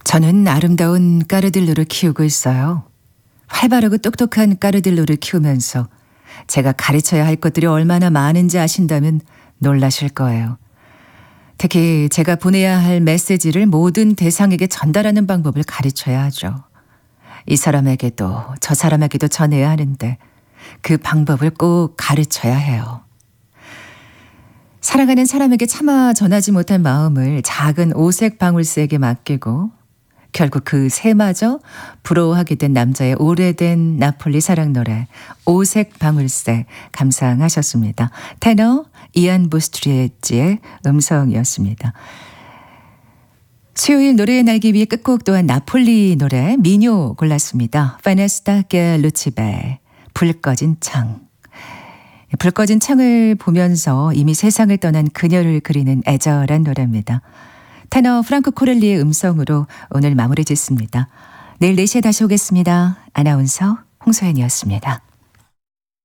저는 아름다운 까르딜로를 키우고 있어요. 활발하고 똑똑한 까르딜로를 키우면서 제가 가르쳐야 할 것들이 얼마나 많은지 아신다면 놀라실 거예요. 특히 제가 보내야 할 메시지를 모든 대상에게 전달하는 방법을 가르쳐야 하죠. 이 사람에게도 저 사람에게도 전해야 하는데 그 방법을 꼭 가르쳐야 해요. 사랑하는 사람에게 차마 전하지 못한 마음을 작은 오색 방울새에게 맡기고 결국 그 새마저 부러워하게 된 남자의 오래된 나폴리 사랑 노래 오색 방울새 감상하셨습니다. 테너 이안 보스트리에지의 음성이었습니다. 수요일 노래의 날개 위의 끝곡 또한 나폴리 노래 미뇨 골랐습니다. 파네스타 게 루치베 불 꺼진 창. 불 꺼진 창을 보면서 이미 세상을 떠난 그녀를 그리는 애절한 노래입니다. 테너 프랑크 코렐리의 음성으로 오늘 마무리 짓습니다. 내일 4시에 다시 오겠습니다. 아나운서 홍소연이었습니다.